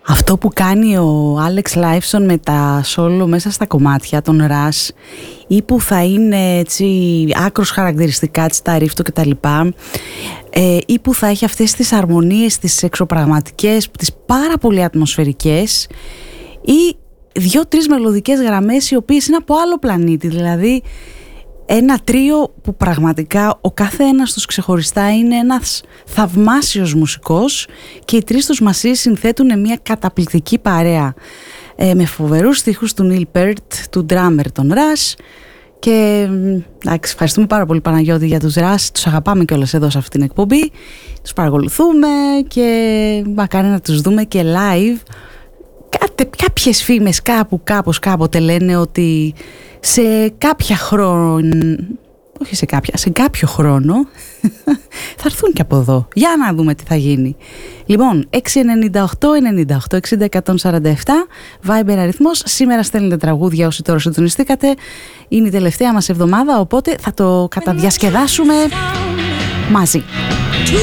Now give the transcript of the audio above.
Αυτό που κάνει ο Άλεξ Λάιφσον με τα solo μέσα στα κομμάτια, τον Rush, ή που θα είναι έτσι άκρως χαρακτηριστικά της τα ρίφτο και τα λοιπά, ή που θα έχει αυτές τις αρμονίες, τις εξωπραγματικές, τις πάρα πολύ ατμοσφαιρικές, ή 2-3 μελωδικές γραμμές οι οποίες είναι από άλλο πλανήτη, δηλαδή ένα τρίο που πραγματικά ο κάθε ένας τους ξεχωριστά είναι ένας θαυμάσιος μουσικός και οι τρεις τους μαζί συνθέτουν μια καταπληκτική παρέα με φοβερούς στίχους του Neil Peart, του drummer των Rush. Και εντάξει, ευχαριστούμε πάρα πολύ Παναγιώτη για τους Rush, τους αγαπάμε κιόλας εδώ σε αυτή την εκπομπή, τους παρακολουθούμε και μακάρι να τους δούμε και live. Κάποιες φήμες κάποτε λένε ότι σε κάποιο χρόνο θα έρθουν και από εδώ. Για να δούμε τι θα γίνει. Λοιπόν, 698-98-60-147 Viber αριθμός. Σήμερα στέλνετε τραγούδια όσοι τώρα συντονιστήκατε. Είναι η τελευταία μας εβδομάδα, οπότε θα το καταδιασκεδάσουμε μαζί.